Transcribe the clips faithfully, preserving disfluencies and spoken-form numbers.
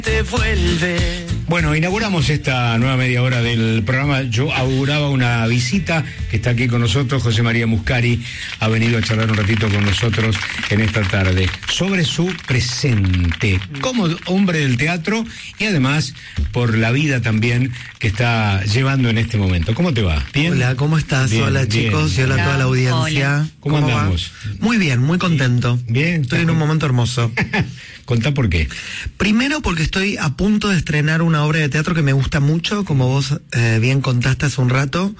Te vuelve. Bueno, inauguramos esta nueva media hora del programa. Yo auguraba una visita que está aquí con nosotros. José María Muscari ha venido a charlar un ratito con nosotros en esta tarde sobre su presente como hombre del teatro y además por la vida también que está llevando en este momento. ¿Cómo te va? ¿Bien? Hola, ¿cómo estás? Bien, hola bien. chicos y hola, Hola, a toda la audiencia. hola. ¿Cómo andamos? Va? Muy bien, muy contento. Bien. Estoy en un momento hermoso. Contá por qué. Primero porque estoy a punto de estrenar una obra de teatro que me gusta mucho, como vos eh, bien contaste hace un rato.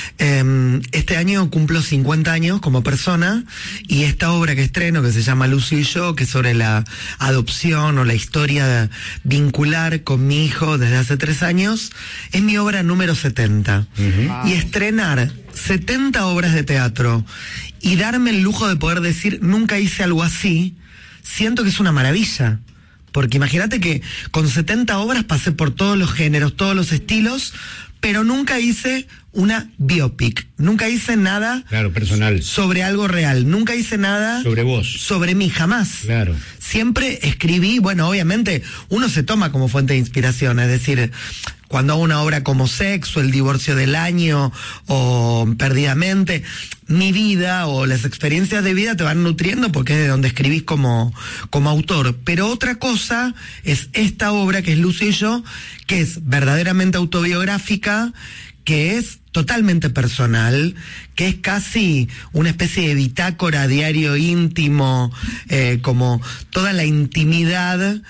Eh, este año cumplo cincuenta años como persona y esta obra que estreno, que se llama Lucio y yo, que es sobre la adopción o la historia vincular con mi hijo desde hace tres años, es mi obra número setenta. Uh-huh. Y estrenar setenta obras de teatro y darme el lujo de poder decir nunca hice algo así, siento que es una maravilla. Porque imagínate que con setenta obras pasé por todos los géneros, todos los estilos, pero nunca hice una biopic, nunca hice nada claro, personal sobre algo real, nunca hice nada sobre vos, sobre mí, jamás. Claro. Siempre escribí, bueno, obviamente uno se toma como fuente de inspiración, es decir, cuando hago una obra como Sexo, El divorcio del año o Perdidamente, mi vida o las experiencias de vida te van nutriendo porque es de donde escribís como, como autor. Pero otra cosa es esta obra que es Lucio y yo, que es verdaderamente autobiográfica, que es totalmente personal, que es casi una especie de bitácora, diario íntimo, eh, como toda la intimidad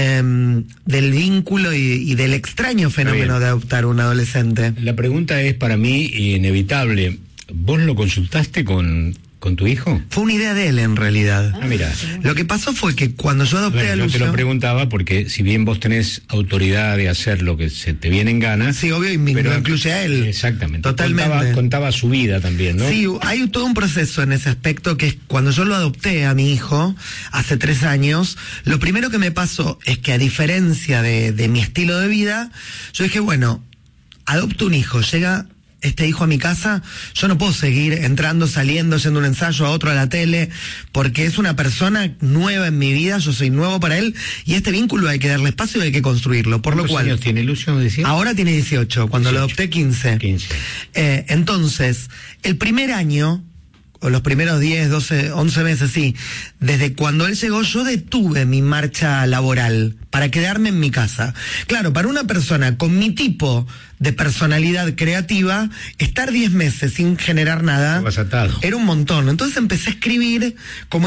eh, del vínculo y, y del extraño fenómeno de adoptar un adolescente. La pregunta es para mí inevitable. ¿Vos lo consultaste con, con tu hijo? Fue una idea de él en realidad. Ah, mira. Lo que pasó fue que cuando yo adopté bueno, a Lucio... Yo te lo preguntaba porque si bien vos tenés autoridad de hacer lo que se te viene en gana... Sí, obvio, y pero, lo incluye a él. Exactamente. Totalmente. Contaba, contaba su vida también, ¿no? Sí, hay todo un proceso en ese aspecto que es cuando yo lo adopté a mi hijo hace tres años, lo primero que me pasó es que a diferencia de, de mi estilo de vida, yo dije, bueno, adopto un hijo, llega... este hijo a mi casa, yo no puedo seguir entrando, saliendo, yendo a un ensayo, a otro, a la tele, porque es una persona nueva en mi vida, yo soy nuevo para él, y este vínculo hay que darle espacio y hay que construirlo, por lo cual... ¿Cuántos años tiene Lucio? ¿Decía? Ahora tiene dieciocho, cuando dieciocho. Lo adopté quince. quince. Eh, entonces, el primer año, o los primeros diez, doce, once meses, sí, desde cuando él llegó yo detuve mi marcha laboral para quedarme en mi casa. Claro, para una persona con mi tipo de personalidad creativa, estar diez meses sin generar nada Estabas atado. era un montón. Entonces empecé a escribir como